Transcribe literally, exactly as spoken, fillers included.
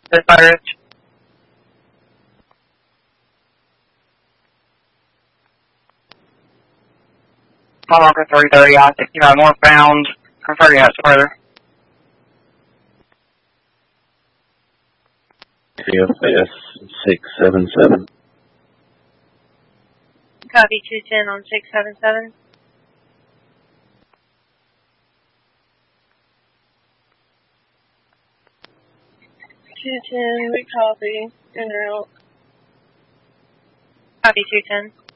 This virus. Mile marker three thirty, I sixty-five northbound, or thirty out further. T F S six seven seven. Copy two ten on six seven seven. two ten, we copy. En route. Copy two ten.